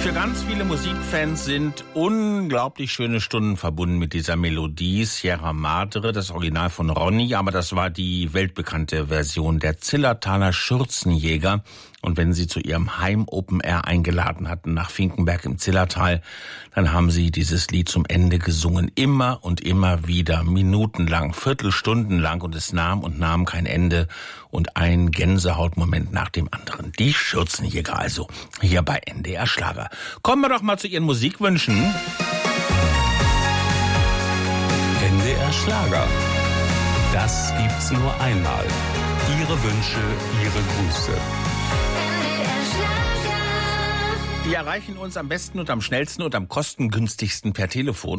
für ganz viele Musikfans sind unglaublich schöne Stunden verbunden mit dieser Melodie. Sierra Madre, das Original von Ronny, aber das war die weltbekannte Version der Zillertaler Schürzenjäger. Und wenn sie zu ihrem Heim-Open Air eingeladen hatten nach Finkenberg im Zillertal, dann haben sie dieses Lied zum Ende gesungen. Immer und immer wieder, minutenlang, viertelstundenlang. Und es nahm und nahm kein Ende. Und ein Gänsehautmoment nach dem anderen. Die Schürzenjäger also, hier bei NDR Schlager. Kommen wir doch mal zu Ihren Musikwünschen. NDR Schlager. Das gibt's nur einmal. Ihre Wünsche, Ihre Grüße. Die erreichen uns am besten und am schnellsten und am kostengünstigsten per Telefon